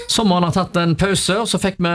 Sommeren har tatt en pause, og så fikk vi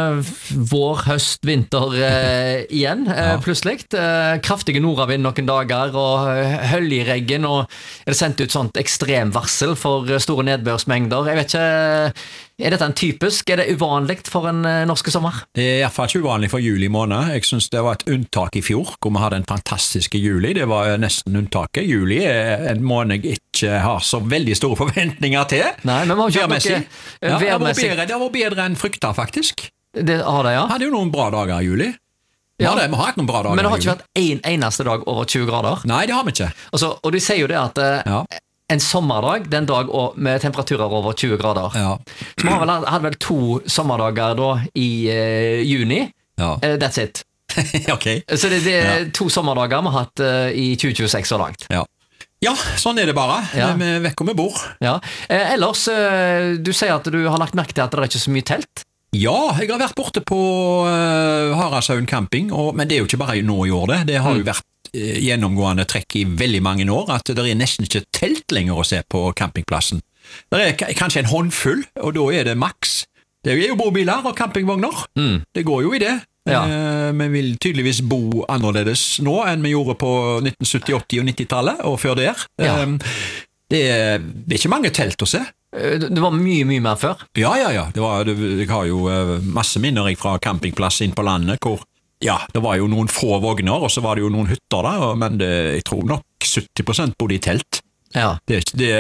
vår, høst, vinter igjen, plutselig. Kraftige nordavind noen dager, og høll i regn, og det sendt ut sånt ekstremvarsel for store nedbørsmengder. Jeg vet ikke, er dette en typisk? Er det uvanligt for en norske sommer? Det er i hvert fall ikke uvanlig for juli måned. Jeg synes det var et unntak i fjor, hvor vi hadde en fantastiske juli. Det var nesten unntaket. Juli er en måned jeg ikke har så veldig store forventninger til. Nei, men vi har ikke Værmessig. hatt værmessig. Det var bedre enn frykta, faktisk. Det har det, ja. Hadde jo noen bra dager i juli. Ja. Vi har hatt noen bra dager. Men det har i ikke juli. vært en eneste dag over 20 grader. Nei, det har vi ikke. Og de sier jo det at en sommerdag, det er en dag med temperaturer over 20 grader. Ja. Så vi hadde vel 2 sommerdager da i juni. Ja. That's it. Ok. Så det er 2 sommerdager vi har hatt i 2026 så langt. Ja, sånn er det bare. Ja. Vi vet hvor vi bor. Ja. Ellers, du sier at du har lagt merke til at det er ikke så mye telt. Ja, jeg har vært borte på Haraldshaugen camping, men det er jo ikke bare nå i år det. Det har jo vært gjennomgående trekk i veldig mange år, at det er nesten ikke telt lenger å se på campingplassen. Det er kanskje en håndfull, og da er det maks. Det er jo bobiler og campingvogner. Det går jo i det. Ja. Vi vil tydeligvis bo annerledes nå enn vi gjorde på 1970-, 80- og 90-tallet, og før der. Ja. Det er ikke mange telt å se. Det var mye mer før. Ja. Jeg har jo masse minner fra campingplass inn på landet, hvor det var jo noen få vogner, og så var det jo noen hytter der, men jeg tror nok 70% bodde i telt. Ja. Det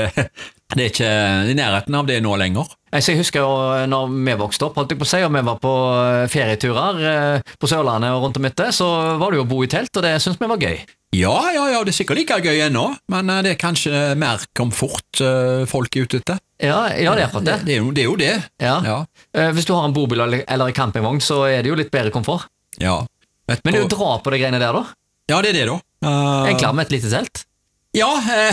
er ikke i nærheten av det nå lenger. Jeg husker jo når vi vokste opp, holdt jeg på å si, og vi var på ferieturer på Sørlandet og rundt om etter, så var det jo å bo i telt, og det synes vi var gøy. Ja, det er sikkert like gøy ennå, men det er kanskje mer komfort folk er ute etter. Ja, det er akkurat det. Det er jo det. Ja. Hvis du har en bobil eller en campingvogn, så er det jo litt bedre komfort. Ja. Men det er jo dra på de greiene der da. Ja, det er det da. Enklere med et lite telt. Ja.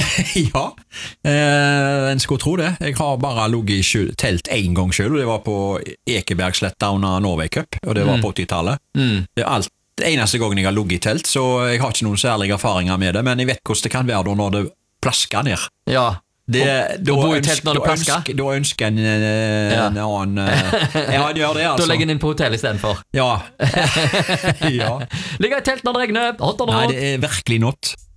En skulle tro det. Jeg har bare ligget i telt en gang selv, og det var på Ekebergsletta under Norway Cup, og det var på 80-tallet. Det er det eneste gangen jeg har ligget i telt, så jeg har ikke noen særlige erfaringer med det, men jeg vet hvordan det kan være da når det plasker ned. Ja, Da bo i telt når det plasker. Da ønsker en annen det gjør det, altså. Da legger en inn på hotell i stedet for. Ja. Ligger i telt når det regner, hot or not. Nei, det er virkelig not.